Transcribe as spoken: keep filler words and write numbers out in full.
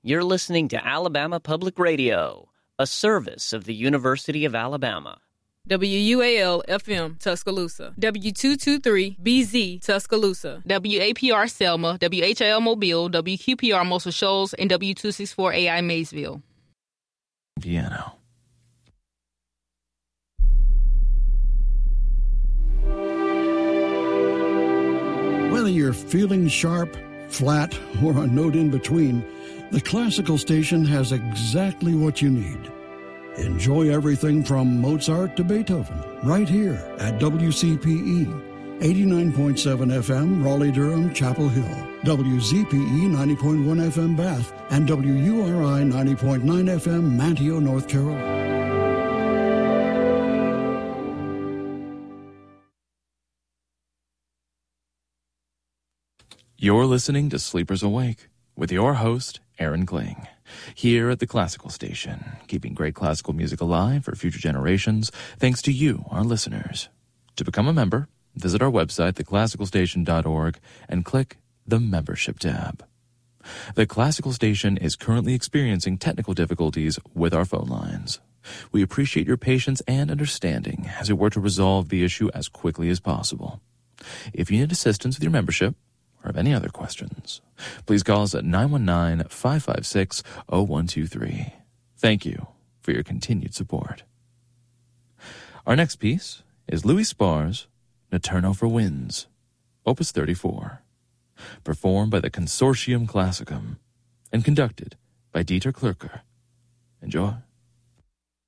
You're listening to Alabama Public Radio, a service of the University of Alabama. W U A L F M Tuscaloosa, W two twenty-three B Z Tuscaloosa, W A P R Selma, W H I L Mobile, W Q P R Muscle Shoals, and W two sixty-four A I Maysville. Piano. Whether you're feeling sharp, flat, or a note in between, the Classical Station has exactly what you need. Enjoy everything from Mozart to Beethoven right here at W C P E, eighty-nine point seven F M, Raleigh-Durham, Chapel Hill, W Z P E, ninety point one F M, Bath, and W U R I, ninety point nine F M, Manteo, North Carolina. You're listening to Sleepers Awake with your host, Aaron Kling, here at the Classical Station, keeping great classical music alive for future generations thanks to you, our listeners. To become a member, visit our website, the classical station dot org, and click the Membership tab. The Classical Station is currently experiencing technical difficulties with our phone lines. We appreciate your patience and understanding as we work to resolve the issue as quickly as possible. If you need assistance with your membership, or have any other questions, please call us at nine one nine, five five six, zero one two three. Thank you for your continued support. Our next piece is Louis Sparr's Notturno for Winds, Opus thirty-four, performed by the Consortium Classicum and conducted by Dieter Klürker. Enjoy.